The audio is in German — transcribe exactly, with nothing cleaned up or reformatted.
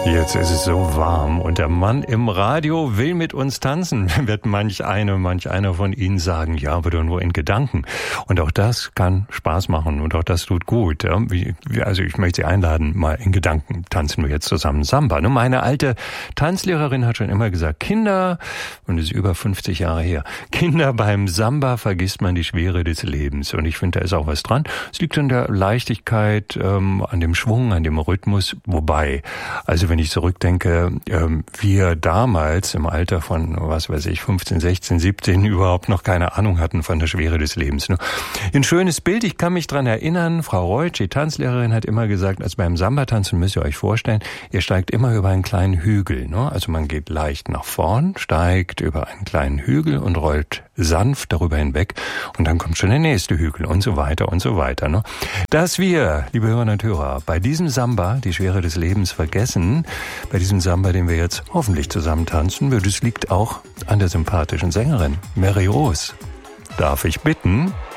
Jetzt ist es so warm und der Mann im Radio will mit uns tanzen, wird manch eine, manch einer von Ihnen sagen, ja, aber doch nur in Gedanken. Und auch das kann Spaß machen und auch das tut gut. Ja? Wie, also ich möchte Sie einladen, mal in Gedanken tanzen wir jetzt zusammen Samba. Meine alte Tanzlehrerin hat schon immer gesagt, Kinder, und das ist über fünfzig Jahre her, Kinder, beim Samba vergisst man die Schwere des Lebens. Und ich finde, da ist auch was dran. Es liegt an der Leichtigkeit, ähm, an dem Schwung, an dem Rhythmus, wobei, also wenn ich zurückdenke, ähm, wir damals im Alter von, was weiß ich, fünfzehn, sechzehn, siebzehn überhaupt noch keine Ahnung hatten von der Schwere des Lebens. Ne? Ein schönes Bild, ich kann mich dran erinnern, Frau Reutsch, die Tanzlehrerin, hat immer gesagt, also beim Samba-Tanzen müsst ihr euch vorstellen, ihr steigt immer über einen kleinen Hügel. Ne? Also man geht leicht nach vorn, steigt über einen kleinen Hügel und rollt sanft darüber hinweg und dann kommt schon der nächste Hügel und so weiter und so weiter. Ne? Dass wir, liebe Hörerinnen und Hörer, bei diesem Samba die Schwere des Lebens vergessen, bei diesem Samba, den wir jetzt hoffentlich zusammen tanzen, das liegt auch an der sympathischen Sängerin Mary Rose. Darf ich bitten?